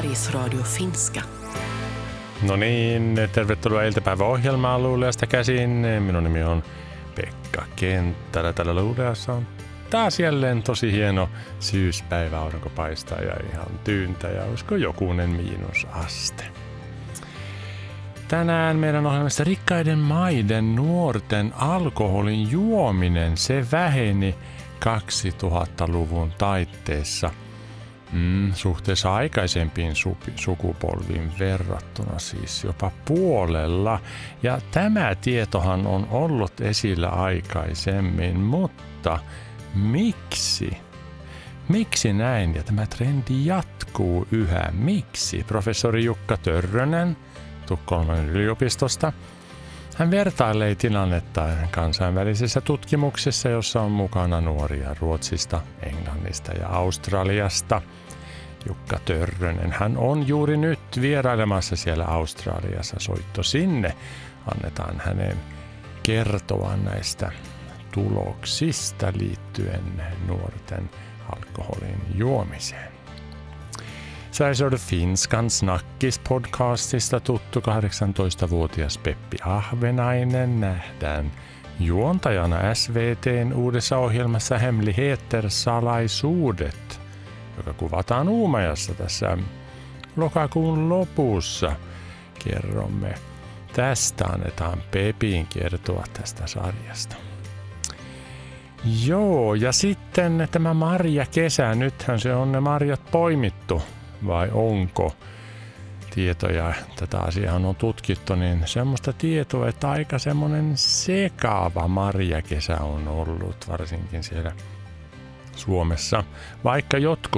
Sveriges Radio Finska. No niin, tervetuloa iltapäiväohjelmaan Luuleasta käsin. Minun nimi on Pekka Kenttälä. Täällä Luuleassa on taas jälleen tosi hieno syyspäivä, aurinko paistaa ja ihan tyyntä ja olisiko jokunen miinusaste. Tänään meidän ohjelmassa rikkaiden maiden nuorten alkoholin juominen, se väheni 2000-luvun taitteessa suhteessa aikaisempiin sukupolviin verrattuna siis jopa puolella. Ja tämä tietohan on ollut esillä aikaisemmin, mutta miksi? Miksi näin? Ja tämä trendi jatkuu yhä. Miksi? Professori Jukka Törrönen Tukholman yliopistosta. Hän vertailee tilannetta kansainvälisessä tutkimuksessa, jossa on mukana nuoria Ruotsista, Englannista ja Australiasta. Jukka Törrönen, hän on juuri nyt vierailemassa siellä Australiassa. Soitto sinne. Annetaan hänen kertoa näistä tuloksista liittyen nuorten alkoholin juomiseen. Sveriges Radio Finskan Snackis-podcastista tuttu 18-vuotias Peppi Ahvenainen nähdään juontajana SVT:n uudessa ohjelmassa Hemligheter salaisuudet, joka kuvataan Uumajassa tässä lokakuun lopussa. Kerromme tästä, annetaan Pepin kertoa tästä sarjasta. Joo, ja sitten tämä marjakesä, nythän se on ne marjat poimittu. Vai onko tietoja, tätä asiaa on tutkittu, niin semmoista tietoa, että aika semmoinen sekaava marjakesä on ollut, varsinkin siellä Suomessa. Vaikka jotkut